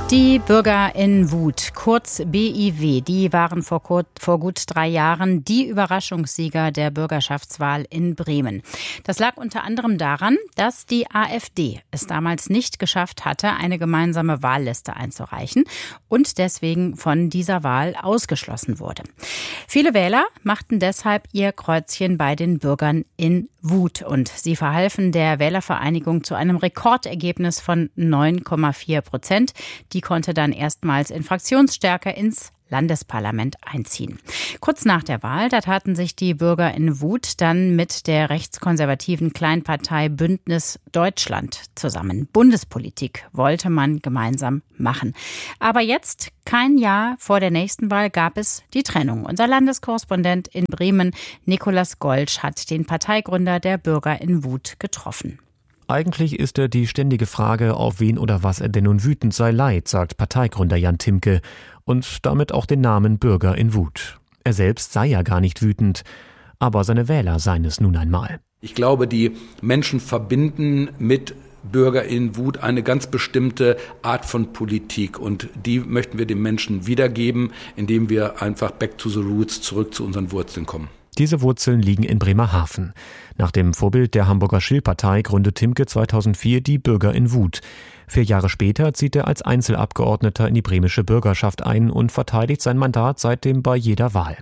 Die Bürger in Wut, kurz BIW, die waren vor gut 3 Jahren die Überraschungssieger der Bürgerschaftswahl in Bremen. Das lag unter anderem daran, dass die AfD es damals nicht geschafft hatte, eine gemeinsame Wahlliste einzureichen und deswegen von dieser Wahl ausgeschlossen wurde. Viele Wähler machten deshalb ihr Kreuzchen bei den Bürgern in Wut und sie verhalfen der Wählervereinigung zu einem Rekordergebnis von 9,4%. Die konnte dann erstmals in Fraktionsstärke ins Landesparlament einziehen. Kurz nach der Wahl, da taten sich die Bürger in Wut dann mit der rechtskonservativen Kleinpartei Bündnis Deutschland zusammen. Bundespolitik wollte man gemeinsam machen. Aber jetzt, kein Jahr vor der nächsten Wahl, gab es die Trennung. Unser Landeskorrespondent in Bremen, Nicolas Golsch, hat den Parteigründer der Bürger in Wut getroffen. Eigentlich ist er die ständige Frage, auf wen oder was er denn nun wütend sei leid, sagt Parteigründer Jan Timke und damit auch den Namen Bürger in Wut. Er selbst sei ja gar nicht wütend, aber seine Wähler seien es nun einmal. Ich glaube, die Menschen verbinden mit Bürger in Wut eine ganz bestimmte Art von Politik und die möchten wir den Menschen wiedergeben, indem wir einfach back to the roots, zurück zu unseren Wurzeln kommen. Diese Wurzeln liegen in Bremerhaven. Nach dem Vorbild der Hamburger Schill-Partei gründet Timke 2004 die Bürger in Wut. 4 Jahre später zieht er als Einzelabgeordneter in die bremische Bürgerschaft ein und verteidigt sein Mandat seitdem bei jeder Wahl.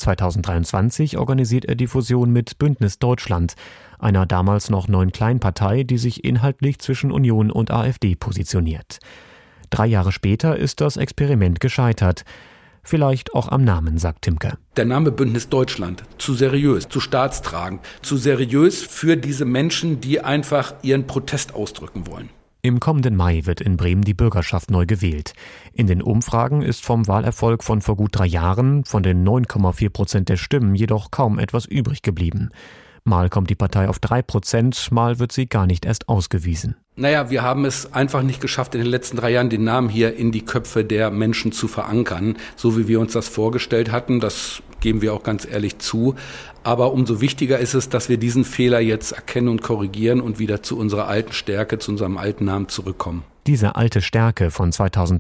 2023 organisiert er die Fusion mit Bündnis Deutschland, einer damals noch neuen Kleinpartei, die sich inhaltlich zwischen Union und AfD positioniert. 3 Jahre später ist das Experiment gescheitert. Vielleicht auch am Namen, sagt Timke. Der Name Bündnis Deutschland, zu seriös, zu staatstragend, zu seriös für diese Menschen, die einfach ihren Protest ausdrücken wollen. Im kommenden Mai wird in Bremen die Bürgerschaft neu gewählt. In den Umfragen ist vom Wahlerfolg von vor gut 3 Jahren, von den 9,4% der Stimmen, jedoch kaum etwas übrig geblieben. Mal kommt die Partei auf 3%, mal wird sie gar nicht erst ausgewiesen. Naja, wir haben es einfach nicht geschafft, in den letzten 3 Jahren den Namen hier in die Köpfe der Menschen zu verankern, so wie wir uns das vorgestellt hatten. Das geben wir auch ganz ehrlich zu. Aber umso wichtiger ist es, dass wir diesen Fehler jetzt erkennen und korrigieren und wieder zu unserer alten Stärke, zu unserem alten Namen zurückkommen. Diese alte Stärke von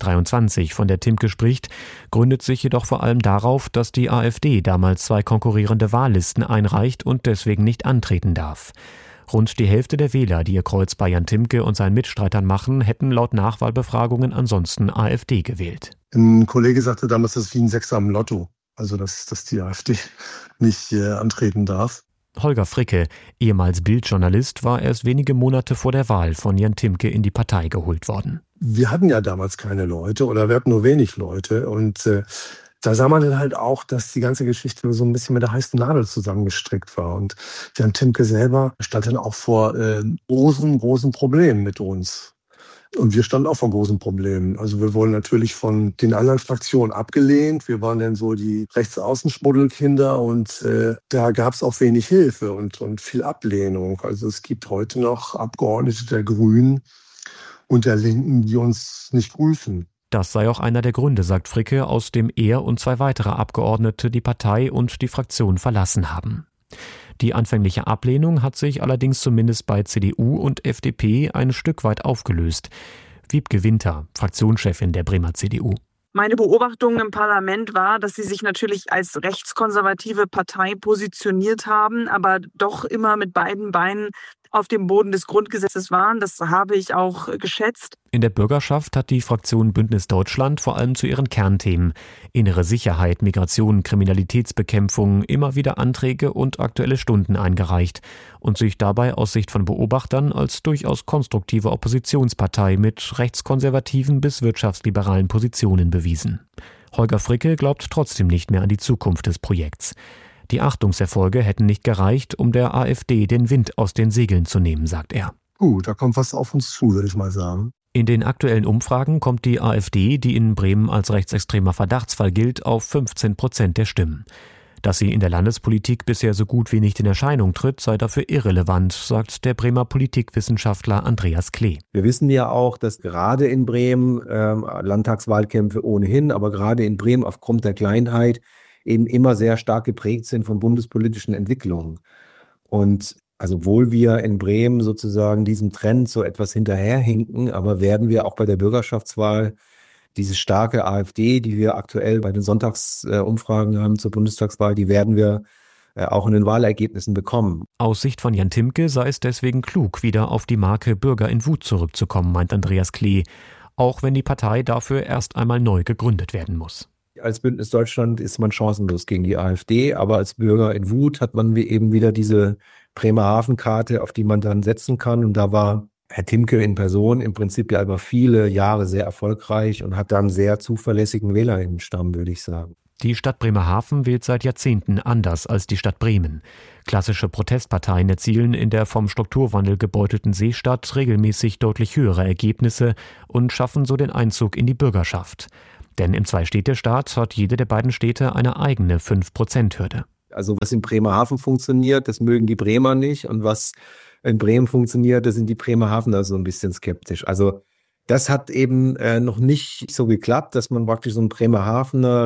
2023, von der Timke spricht, gründet sich jedoch vor allem darauf, dass die AfD damals 2 konkurrierende Wahllisten einreicht und deswegen nicht antreten darf. Rund die Hälfte der Wähler, die ihr Kreuz bei Jan Timke und seinen Mitstreitern machen, hätten laut Nachwahlbefragungen ansonsten AfD gewählt. Ein Kollege sagte damals, das ist wie ein Sechser im Lotto, also dass die AfD nicht antreten darf. Holger Fricke, ehemals Bild-Journalist, war erst wenige Monate vor der Wahl von Jan Timke in die Partei geholt worden. Wir hatten ja damals keine Leute oder wir hatten nur wenig Leute und da sah man dann halt auch, dass die ganze Geschichte so ein bisschen mit der heißen Nadel zusammengestrickt war. Und Jan Timke selber stand dann auch vor großen Problemen mit uns. Und wir standen auch vor großen Problemen. Also wir wurden natürlich von den anderen Fraktionen abgelehnt. Wir waren dann so die Rechtsaußenschmuddelkinder und da gab es auch wenig Hilfe und viel Ablehnung. Also es gibt heute noch Abgeordnete der Grünen und der Linken, die uns nicht grüßen. Das sei auch einer der Gründe, sagt Fricke, aus dem er und 2 weitere Abgeordnete die Partei und die Fraktion verlassen haben. Die anfängliche Ablehnung hat sich allerdings zumindest bei CDU und FDP ein Stück weit aufgelöst. Wiebke Winter, Fraktionschefin der Bremer CDU. Meine Beobachtung im Parlament war, dass sie sich natürlich als rechtskonservative Partei positioniert haben, aber doch immer mit beiden Beinen auf dem Boden des Grundgesetzes waren. Das habe ich auch geschätzt. In der Bürgerschaft hat die Fraktion Bündnis Deutschland vor allem zu ihren Kernthemen innere Sicherheit, Migration, Kriminalitätsbekämpfung immer wieder Anträge und Aktuelle Stunden eingereicht und sich dabei aus Sicht von Beobachtern als durchaus konstruktive Oppositionspartei mit rechtskonservativen bis wirtschaftsliberalen Positionen bewiesen. Holger Fricke glaubt trotzdem nicht mehr an die Zukunft des Projekts. Die Achtungserfolge hätten nicht gereicht, um der AfD den Wind aus den Segeln zu nehmen, sagt er. Da kommt was auf uns zu, würde ich mal sagen. In den aktuellen Umfragen kommt die AfD, die in Bremen als rechtsextremer Verdachtsfall gilt, auf 15% der Stimmen. Dass sie in der Landespolitik bisher so gut wie nicht in Erscheinung tritt, sei dafür irrelevant, sagt der Bremer Politikwissenschaftler Andreas Klee. Wir wissen ja auch, dass gerade in Bremen Landtagswahlkämpfe ohnehin, aber gerade in Bremen aufgrund der Kleinheit eben immer sehr stark geprägt sind von bundespolitischen Entwicklungen. Und also obwohl wir in Bremen sozusagen diesem Trend so etwas hinterherhinken, aber werden wir auch bei der Bürgerschaftswahl Diese starke AfD, die wir aktuell bei den Sonntagsumfragen haben zur Bundestagswahl, die werden wir auch in den Wahlergebnissen bekommen. Aus Sicht von Jan Timke sei es deswegen klug, wieder auf die Marke Bürger in Wut zurückzukommen, meint Andreas Klee, auch wenn die Partei dafür erst einmal neu gegründet werden muss. Als Bündnis Deutschland ist man chancenlos gegen die AfD, aber als Bürger in Wut hat man eben wieder diese Bremerhaven-Karte, auf die man dann setzen kann. Und da war Herr Timke in Person im Prinzip ja über viele Jahre sehr erfolgreich und hat da einen sehr zuverlässigen Wählerinnenstamm, würde ich sagen. Die Stadt Bremerhaven wählt seit Jahrzehnten anders als die Stadt Bremen. Klassische Protestparteien erzielen in der vom Strukturwandel gebeutelten Seestadt regelmäßig deutlich höhere Ergebnisse und schaffen so den Einzug in die Bürgerschaft. Denn im Zwei-Städte-Staat hat jede der beiden Städte eine eigene 5%-Hürde. Also was in Bremerhaven funktioniert, das mögen die Bremer nicht. Und was in Bremen funktioniert, da sind die Bremerhavener so ein bisschen skeptisch. Also das hat eben noch nicht so geklappt, dass man praktisch so ein Bremerhavener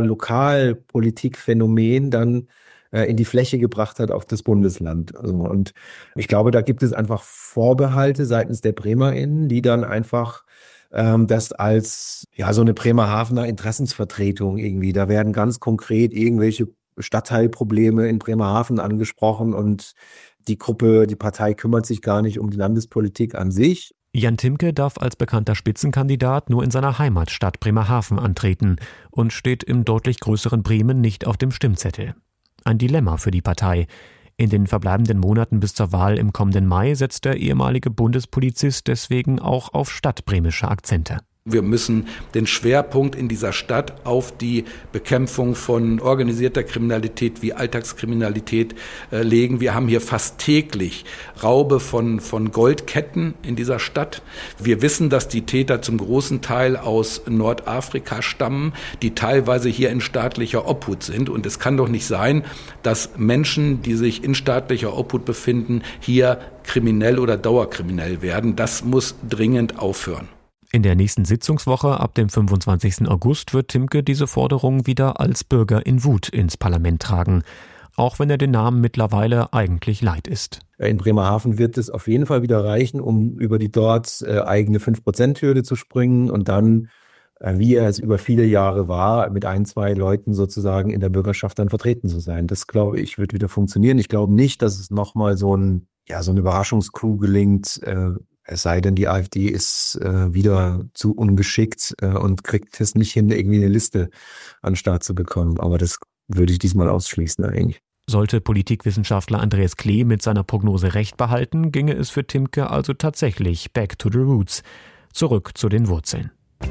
Lokalpolitikphänomen dann in die Fläche gebracht hat auf das Bundesland. Also, und ich glaube, da gibt es einfach Vorbehalte seitens der BremerInnen, die dann einfach das als so eine Bremerhavener Interessensvertretung irgendwie, da werden ganz konkret irgendwelche Stadtteilprobleme in Bremerhaven angesprochen und die Partei kümmert sich gar nicht um die Landespolitik an sich. Jan Timke darf als bekannter Spitzenkandidat nur in seiner Heimatstadt Bremerhaven antreten und steht im deutlich größeren Bremen nicht auf dem Stimmzettel. Ein Dilemma für die Partei. In den verbleibenden Monaten bis zur Wahl im kommenden Mai setzt der ehemalige Bundespolizist deswegen auch auf stadtbremische Akzente. Wir müssen den Schwerpunkt in dieser Stadt auf die Bekämpfung von organisierter Kriminalität wie Alltagskriminalität legen. Wir haben hier fast täglich Raube von Goldketten in dieser Stadt. Wir wissen, dass die Täter zum großen Teil aus Nordafrika stammen, die teilweise hier in staatlicher Obhut sind. Und es kann doch nicht sein, dass Menschen, die sich in staatlicher Obhut befinden, hier kriminell oder dauerkriminell werden. Das muss dringend aufhören. In der nächsten Sitzungswoche ab dem 25. August wird Timke diese Forderung wieder als Bürger in Wut ins Parlament tragen, auch wenn er den Namen mittlerweile eigentlich leid ist. In Bremerhaven wird es auf jeden Fall wieder reichen, um über die dort eigene 5%-Hürde zu springen und dann, wie er es über viele Jahre war, mit 1-2 Leuten sozusagen in der Bürgerschaft dann vertreten zu sein. Das, glaube ich, wird wieder funktionieren. Ich glaube nicht, dass es nochmal so eine Überraschungskuh gelingt, es sei denn, die AfD ist wieder zu ungeschickt und kriegt es nicht hin, irgendwie eine Liste an den Start zu bekommen. Aber das würde ich diesmal ausschließen eigentlich. Sollte Politikwissenschaftler Andreas Klee mit seiner Prognose recht behalten, ginge es für Timke also tatsächlich back to the roots, zurück zu den Wurzeln.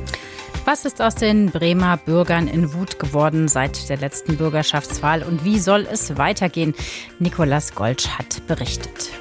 Was ist aus den Bremer Bürgern in Wut geworden seit der letzten Bürgerschaftswahl und wie soll es weitergehen? Nicolas Goltsch hat berichtet.